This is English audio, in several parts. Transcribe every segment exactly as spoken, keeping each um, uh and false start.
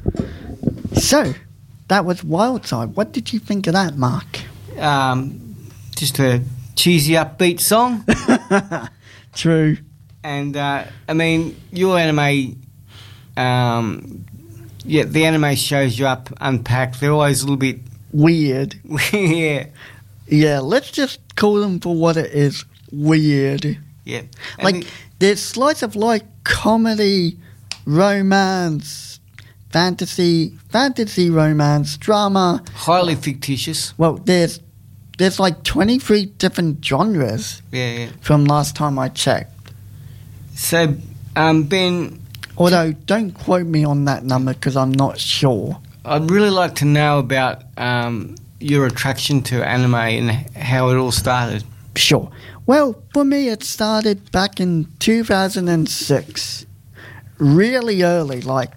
So, that was Wildside. What did you think of that, Mark? Um, just a cheesy, upbeat song. True. And, uh, I mean, your anime, um, yeah, the anime shows you up, unpacked. They're always a little bit... Weird. yeah. Yeah, let's just call them for what it is. Weird. Yeah. And Like, the, there's slice of life, comedy, romance, fantasy, fantasy romance, drama. highly fictitious. Well, there's there's like twenty-three different genres Yeah, yeah. from last time I checked. So, um, Ben, Although, don't quote me on that number because I'm not sure. I'd really like to know about um, your attraction to anime and how it all started. Sure. Well, for me, it started back in two thousand six. Really early, like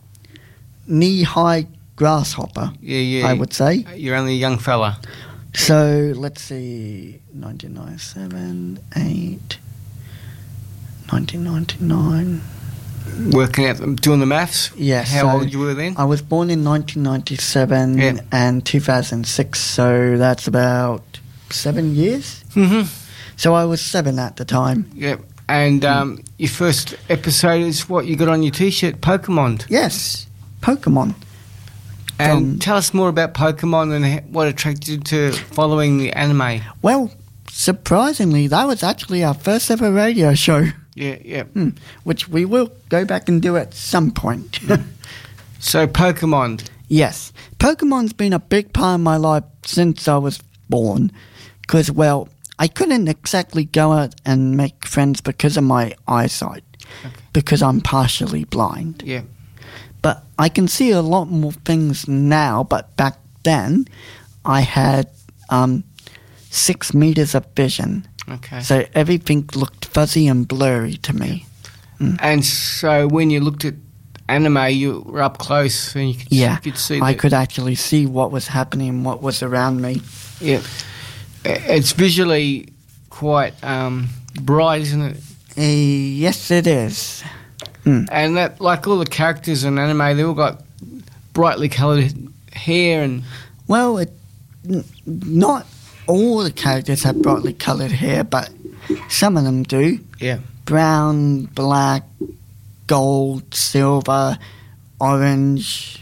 knee-high grasshopper, Yeah, yeah. I would say. You're only a young fella. So, let's see, nineteen ninety-seven, eight, nineteen ninety-nine. Working out, doing the maths? Yes. How so old you were then? I was born in nineteen ninety-seven Yeah. and two thousand six, so that's about seven years. Mm-hmm. So I was seven at the time. Yep. And um, your first episode is what you got on your T-shirt, Pokemon. Yes, Pokemon. And From- tell us more about Pokemon and h- what attracted you to following the anime. Well, surprisingly, that was actually our first ever radio show, Yeah, yeah. hmm, which we will go back and do at some point. So Pokemon. Yes, Pokemon's been a big part of my life since I was born, because, well, I couldn't exactly go out and make friends because of my eyesight, Okay. because I'm partially blind. Yeah. But I can see a lot more things now, but back then I had um, six meters of vision. Okay. So everything looked fuzzy and blurry to me. And so when you looked at anime, you were up close and you could, Yeah, you could see I the- could actually see what was happening, what was around me. Yeah. It's visually quite um, bright, isn't it? Uh, yes, it is. Hmm. And that, like all the characters in anime, they all got brightly coloured hair and... Well, it, n- not all the characters have brightly coloured hair, but some of them do. Yeah. Brown, black, gold, silver, orange,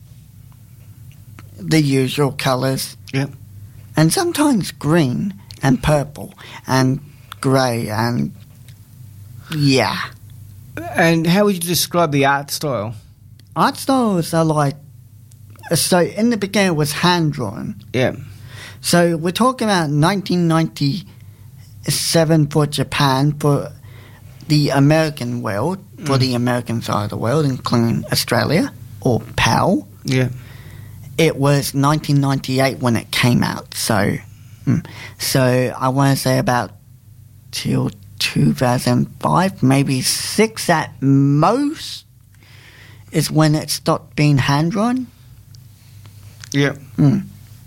the usual colours. Yep. And sometimes green and purple and grey and yeah. And how would you describe the art style? Art styles are like, so in the beginning it was hand drawn. Yeah. So we're talking about nineteen ninety-seven for Japan, for the American world, for Mm. the American side of the world, including Australia or PAL. Yeah. It was nineteen ninety-eight when it came out. So, mm, so I want to say about till two thousand five, maybe six at most, is when it stopped being hand drawn. Yeah. Mm.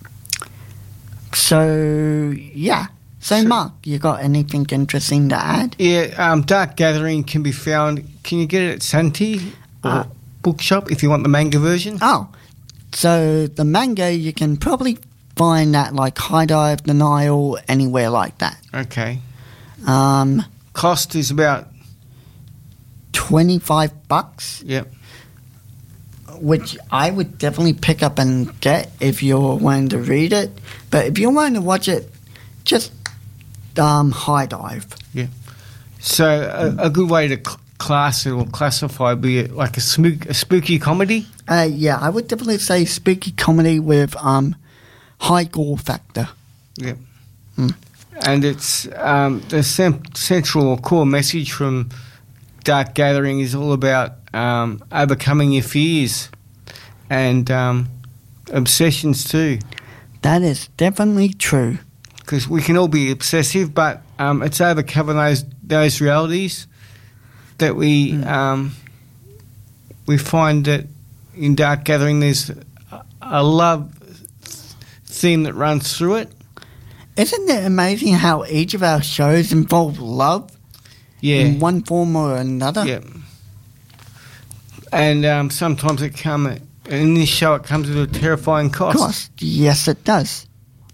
So yeah. So So- Mark, you got anything interesting to add? Yeah, um, Dark Gathering can be found... Can you get it at Santi or Uh, Bookshop if you want the manga version? Oh, so the manga you can probably find at like High Dive, the Nile, anywhere like that. Okay. Um, Cost is about... twenty-five bucks, Yep. which I would definitely pick up and get if you're wanting to read it. But if you're wanting to watch it, just um, High Dive. So a, a good way to cl- class it or classify would be like a, spook, a spooky comedy? Uh, yeah, I would definitely say spooky comedy with um, high gore factor. Yep. Hmm. And it's um, the cem- central or core message from Dark Gathering is all about um, overcoming your fears and um, obsessions too. That is definitely true. Because we can all be obsessive, but um, it's overcoming those those realities that we Mm. um, we find that in Dark Gathering there's a, a love theme that runs through it. Isn't it amazing how each of our shows involve love Yeah, in one form or another? yeah. And um, sometimes it come And in this show, it comes with a terrifying cost. Cost. Yes, it does.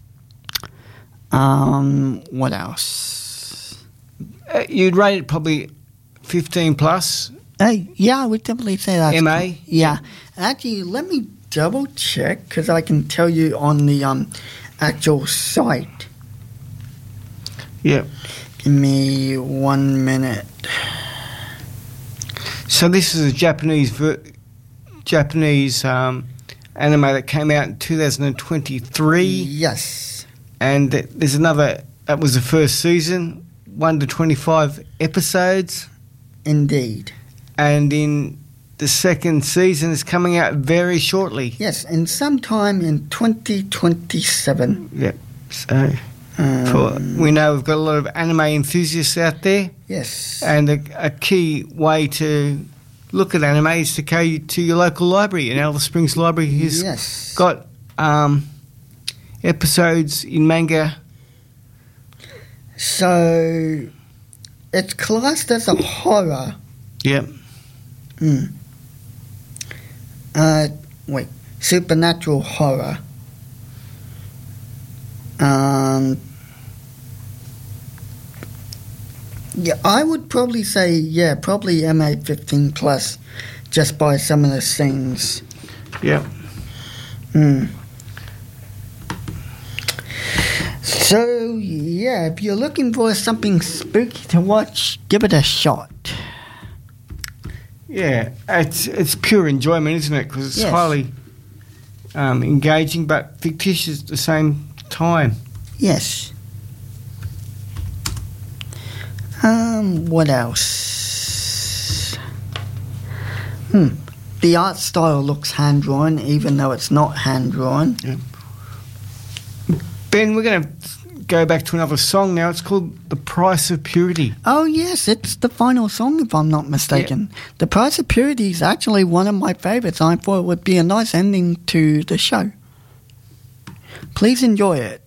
Um, what else? Uh, you'd rate it probably fifteen plus. Hey, yeah, I would definitely say that. M A? Yeah. Actually, let me double check because I can tell you on the um actual site. Yeah. Give me one minute. So this is a Japanese ver- Japanese um, anime that came out in two thousand twenty-three. Yes. And th- there's another, that was the first season, one to twenty-five episodes. Indeed. And in the second season is coming out very shortly. Yes, and sometime in twenty twenty-seven. Yep. So Um, for, we know we've got a lot of anime enthusiasts out there. yes. And a, a key way to look at anime is to go to your local library. And Alice Springs Library has yes. got um, episodes in manga. So, it's classed as a horror. Yep. Mm. Uh, wait, supernatural horror. Um, yeah, I would probably say, yeah, probably M A fifteen plus, just by some of the scenes. Yep. Mm. So, yeah, if you're looking for something spooky to watch, give it a shot. Yeah, it's it's pure enjoyment, isn't it? Because it's Yes. highly um, engaging but fictitious at the same time. Yes. Um, what else? Hmm. The art style looks hand-drawn, even though it's not hand-drawn. Ben, we're going to go back to another song now. It's called The Price of Purity. Oh, yes, it's the final song, if I'm not mistaken. The Price of Purity is actually one of my favourites. I thought it would be a nice ending to the show. Please enjoy it.